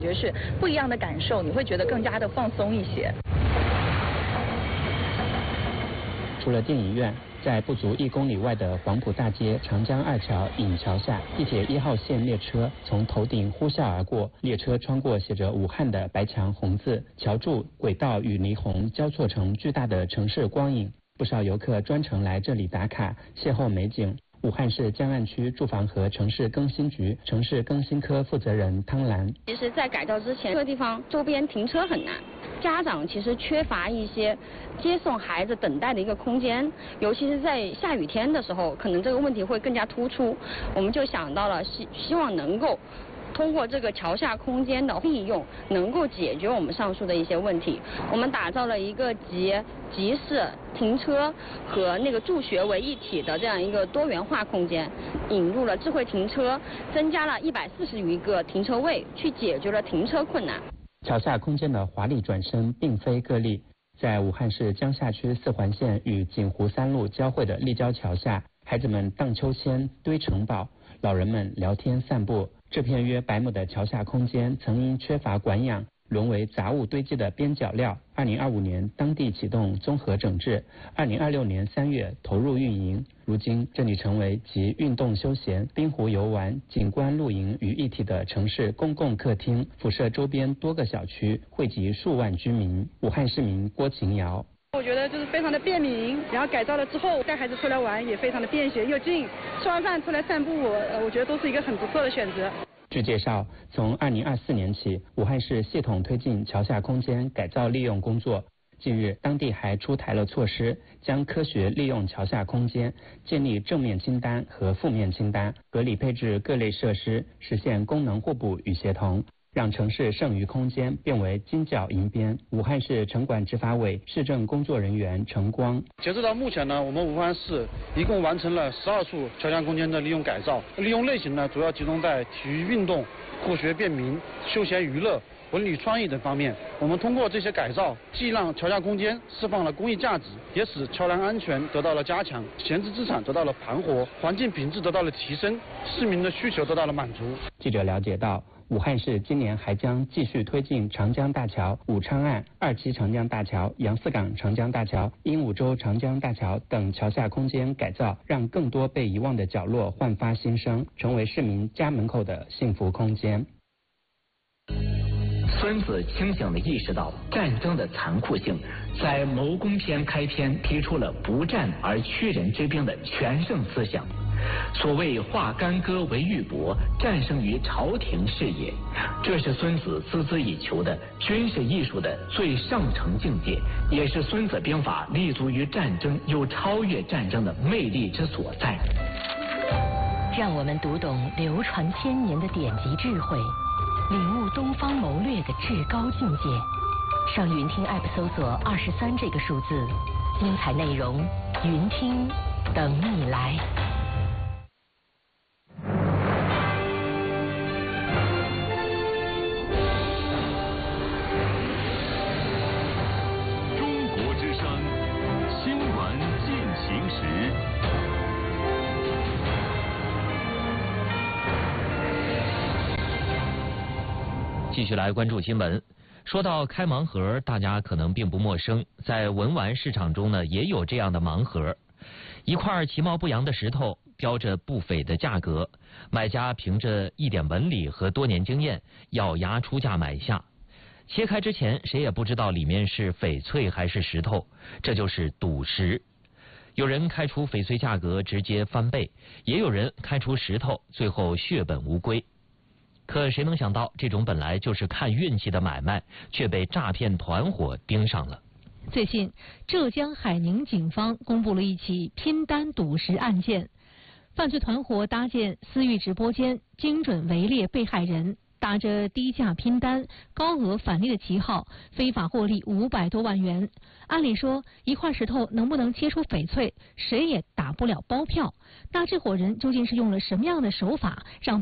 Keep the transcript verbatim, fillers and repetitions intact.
觉得是不一样的感受，你会觉得更加的放松一些。 除了电影院，在不足一公里外的黄埔大街长江二桥引桥下，地铁一号线列车从头顶呼啸而过，列车穿过写着武汉的白墙红字，桥柱、轨道与霓虹交错成巨大的城市光影。不少游客专程来这里打卡，邂逅美景。武汉市江岸区住房和城市更新局城市更新科负责人汤兰， 其实在改造之前，这个地方周边停车很难，家长其实缺乏一些接送孩子等待的一个空间，尤其是在下雨天的时候，可能这个问题会更加突出。我们就想到了希希望能够通过这个桥下空间的利用，能够解决我们上述的一些问题。我们打造了一个集集市、停车和那个助学为一体的这样一个多元化空间，引入了智慧停车，增加了一百四十余个停车位，去解决了停车困难。 桥下空间的华丽转身并非个例，在武汉市江夏区四环线与锦湖三路交汇的立交桥下，孩子们荡秋千、堆城堡，老人们聊天散步。这片约百亩的桥下空间曾因缺乏管养，沦为杂物堆积的边角料。二零二五年，当地启动综合整治，二零二六年三月投入运营。如今，这里成为集运动休闲、滨湖游玩、景观露营于一体的城市公共客厅，辐射周边多个小区，汇集数万居民。武汉市民郭晴瑶。 我觉得就是非常的便民，然后改造了之后带孩子出来玩也非常的便携又近，吃完饭出来散步，呃，我觉得都是一个很不错的选择。 据介绍，从二零二四年起，武汉市系统推进桥下空间改造利用工作。近日，当地还出台了措施，将科学利用桥下空间，建立正面清单和负面清单，合理配置各类设施，实现功能互补与协同，让城市剩余空间变为金角银边。武汉市城管执法委市政工作人员陈光， 截止到目前呢，我们武汉市一共完成了十二处桥下空间的利用改造，利用类型呢主要集中在体育运动、科学便民、休闲娱乐、文旅创意等方面。我们通过这些改造，既让桥下空间释放了公益价值，也使桥梁安全得到了加强，闲置资产得到了盘活，环境品质得到了提升，市民的需求得到了满足。 记者了解到，武汉市今年还将继续推进长江大桥、武昌岸、二期长江大桥、杨泗港长江大桥、鹦鹉洲长江大桥等桥下空间改造，让更多被遗忘的角落焕发新生，成为市民家门口的幸福空间。 孙子清醒地意识到战争的残酷性，在《谋攻篇》开篇提出了不战而屈人之兵的全胜思想。所谓化干戈为玉帛，战胜于朝廷事业，这是孙子孜孜以求的军事艺术的最上乘境界，也是孙子兵法立足于战争又超越战争的魅力之所在。 让我们读懂流传千年的典籍智慧，领悟东方谋略的至高境界。上云听 App 搜索二十三这个数字，精彩内容，云听等你来。 中国之声新闻进行时。 继续来关注新闻。说到开盲盒，大家可能并不陌生，在文玩市场中呢，也有这样的盲盒。一块其貌不扬的石头，标着不菲的价格，买家凭着一点纹理和多年经验，咬牙出价买下。切开之前，谁也不知道里面是翡翠还是石头，这就是赌石。有人开出翡翠价格直接翻倍，也有人开出石头，最后血本无归。可谁能想到，这种本来就是看运气的买卖，却被诈骗团伙盯上了。 最近，浙江海宁警方公布了一起拼单赌石案件，犯罪团伙搭建私域直播间，精准围猎被害人，打着低价拼单、高额返利的旗号，非法获利五百多万元。按理说，一块石头能不能切出翡翠，谁也打不了包票。那这伙人究竟是用了什么样的手法，让